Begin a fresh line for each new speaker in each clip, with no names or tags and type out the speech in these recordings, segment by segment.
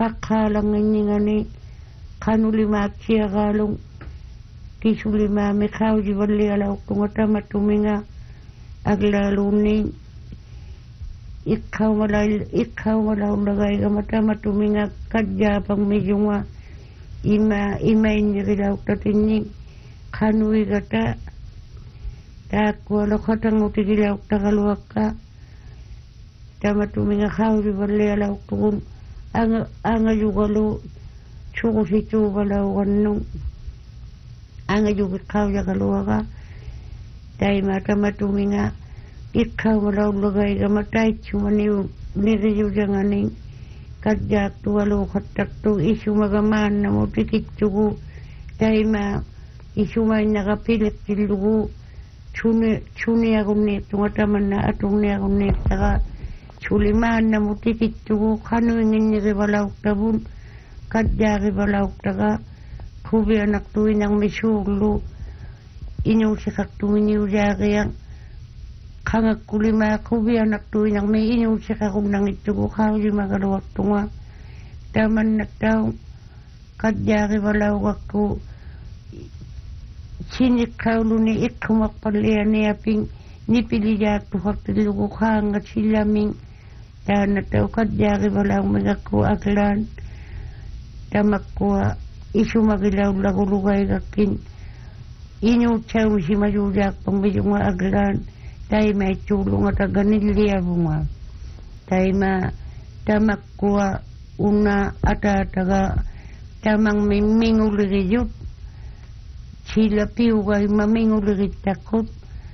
pakhalang ngani kanulima kiagalong kisulima mekhaw jiwali alaw kungata matuminga aglaluning ikaw malaw lagay gamata matuminga kadya pang medyunga ima injirilaw tatinying kanui gata takwalo katang utigilaw tagaluwaka tamatuminga khaw jiwali alaw kung anga yugalo chuko situ wala wanung anga yugi kau jagaluaga dai mata matuminga ikau wala ulagai gamatai cuma niri yujangani kajak tu walu khatak tu isu magaman namu tikit chugu dai ma isu mai naga pilik tilugu chuni agumni tungata manna atungni agumni taga Suliman na mutikit tugo kanu ingin niri balauk tabun kadjari balauk taga kubi anak tuin yang mesuglu inyo sikak tuin inyo jari yang kangak kulima kubi anak tuin yang me inyo sikak unang itugo kau di magalawak tunga taman na tau kadjari balauk aku sinik kau luni ikumak palia ni aping nipili jatuh waktu lugu kangat silaming dan natau kadjari balang mengaku aglan tamakwa isu magilaw lagu lugay kakin inyo chaw si majujak pambijunga aglan tay may tulong at aganilya bunga tay ma tamakwa una atataga tamang miminguliriyot sila piugay maminguliriyot takot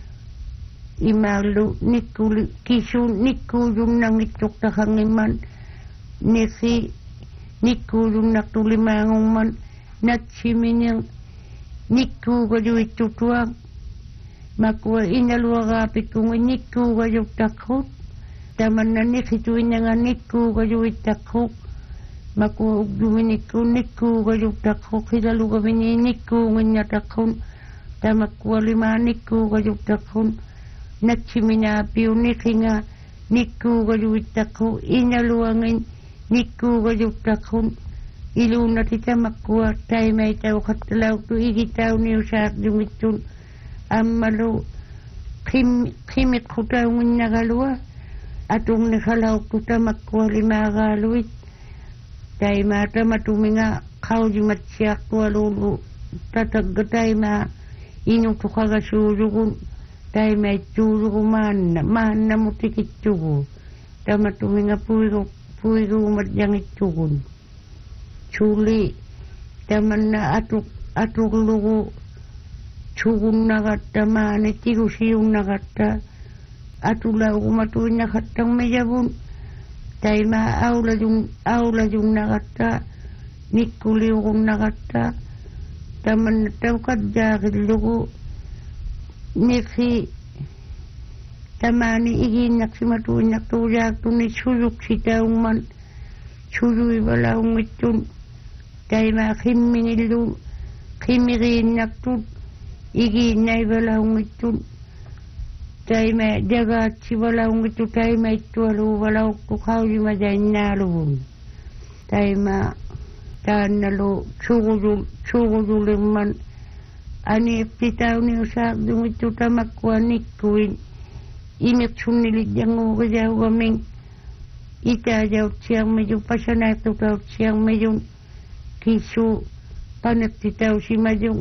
imalu nikul kisu nikulung nang ituk takangiman nisi nikulung naktulimangung man natsiminyang niku gajo itutuang makwa inaluagapit kung niku gajo takot taman na nikituin nga niku gajo itakot makwa ugduminiku niku gajo takot hilalu kami ni niku nganyatakon tamakwa lima niku gajo takot natsimina piunikinga niku gajuitako inaluangin niku gajutakon iluna tita makwa tay may tao katalaw tu igitaw niyo sa dumitun amalo kimit ko tayo nagaluwa atong nakalaw ko ta makwa lima galuit tay mata matuminga kau di matsiak walulu tataggatay ma inutukaga surugun tay may turo man mutikit tugo tama tuminga puwigo madyang itugon chuli taman na atuk lugo tugon nagata mani tirusiyong nagata atulaw kumatuin nakatang mayabun tay maawla yung nagata nikuliw kong nagata taman na tawkad jakil lugo niki tamani iginak si matuinak tujak tu ni suyuk si taong man suyuy balaong itun tay makiminilu kimirinak tu iginay balaong itun tay may jagat si balaong itu tay may tuwalu balaong kukaw di madayin nalubun tay ma taan nalo sugudulin man ani pitau ni usak dumito tamakwa nikuin init sunilig yang ugajaw kaming itajaw siyang medyo pasanato taw siyang medyo kisu panagtitaw si medyo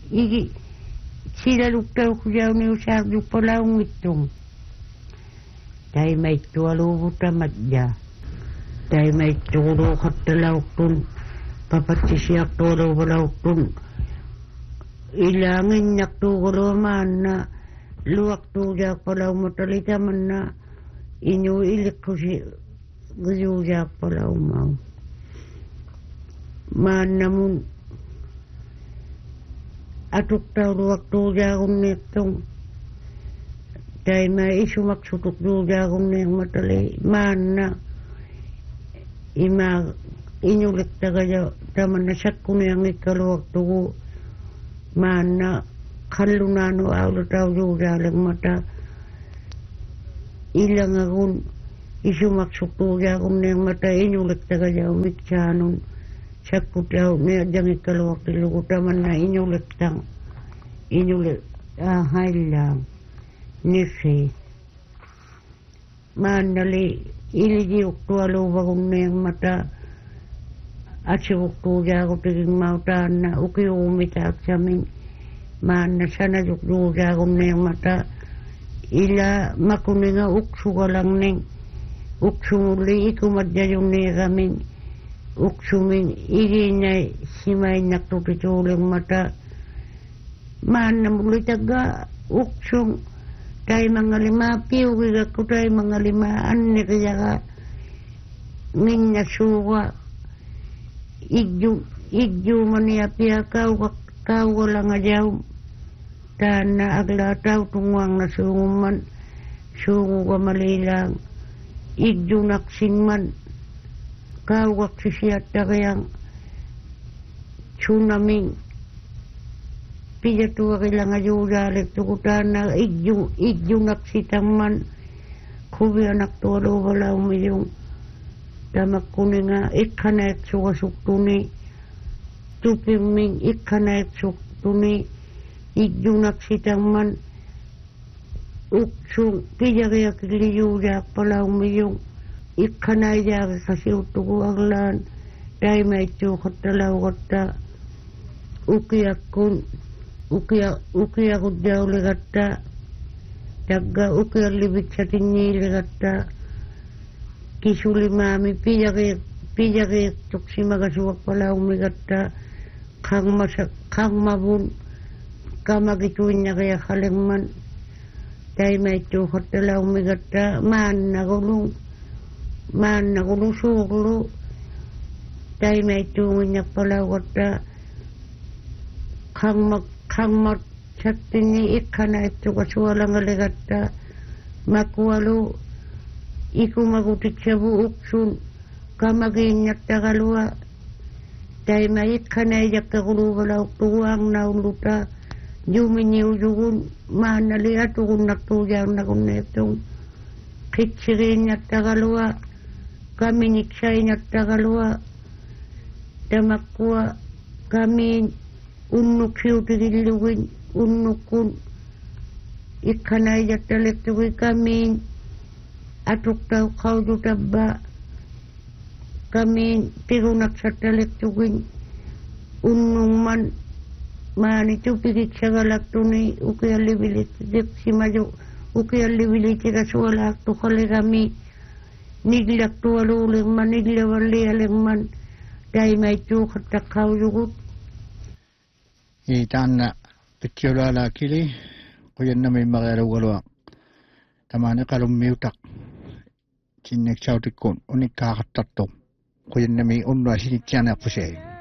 sila luktaw kujaw ni usak du palaong itong tay may tuwalubo tamadya tay may turo katalaw kun papatisyak turo balaw kun ilangin naktugolo man na luwak tujak palaw matalita man na inyo ilik ko si gujujak palaw mau man namun atuk taw luwak tujak kong netong tay may isumak sutuk tujak kong netong matali man na inyulik tagaya taman na sakun yang ikaluwak tugo mana kalunano awla tau juga lang mata ilang agun isumaksuktu jagung neng mata inyulik taga jauh mitjanun sakut jauh ne jangi kalau waktu lu taman na inyulik hailang nisi mandali iliji waktu alu bagun neng mata aci waktu jagung tiging mautan na uki umita aksamin mana sana jukdu jagung neng mata ila makuninga uksu galang neng uksumuli ikumadjayong niramin uksumin iginay simay naktututuling mata man na muli taga uksum tayo mga lima piugiga ko tayo mga limaan ni kaya ka minya suwa igju mania pia kau lang ajaw dan na agla tau tungwang na sunguman sungu ka malilang igjunak singman kawak sisiyata kayang tsunami pijatua kailang ayudalik tukutan na igjunak sitangman kubi anak tuwalo wala umiyong damak kuninga ikanaik suka suktuni tupiming ikanaik suktuni igjunak sitangman uksung pijagaya kiliyudak pala umiyong ikanaya kasi utuku aglan dai mai tu khotala gotta ukiya kudjau legatta jagga ukiya libit satingi legatta kisuli mami pijagaya tuksima kasuwak pala umigatta kang mabun kamagitunya kaya kalengman dai mai tu khotala umigatta man na gulung suglu dai mai tu nyak pala gotta kang mat satini ikana itu kasuala ngalegatta makwalu iku magutik sabu uksun kamagin nyak tagalua dai mai ikana jakka gulu bala tuang nauluta jumini ujugun mana lihat ugun naktu jang nakun netung kitsirin nyak tagalua kami niksay nyak tagalua damakwa kami unnuk siu tigilugin unnukun ikanay jatalik tuwi kami atuk tau kau jutabba kami tirunak satalik tuwin unnungman mani tu pigit sagalak tuni ukiyali bilit dik simajo ukiyali bilit kasualak tu kali kami niglak tu aluling man niglawali alingman dai mai tu khatak kau jugut
itana picciolala kili kuyan na may magaragalwa tamani kalum miutak kinnek chautikon unik kakatato kuyan na may unwa sinikyan na pusay